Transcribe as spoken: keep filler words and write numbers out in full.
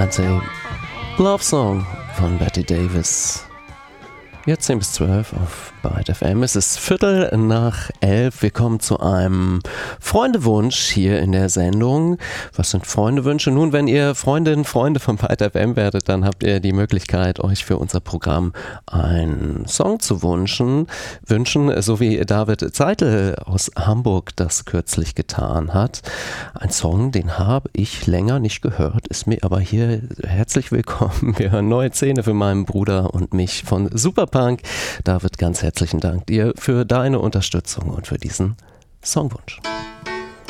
Ante Love Song von Betty Davis. Jetzt zehn bis zwölf auf Byte F M. Es ist Viertel nach elf. Wir kommen zu einem Freundewunsch hier in der Sendung. Was sind Freundewünsche? Nun, wenn ihr Freundinnen, Freunde von Byte F M werdet, dann habt ihr die Möglichkeit, euch für unser Programm einen Song zu wünschen. Wünschen, so wie David Zeitl aus Hamburg das kürzlich getan hat. Ein Song, den habe ich länger nicht gehört, ist mir aber hier herzlich willkommen. Wir hören Neue Zähne für meinen Bruder und mich von Superpunk. David, ganz herzlichen Dank dir für deine Unterstützung und für diesen Songwunsch.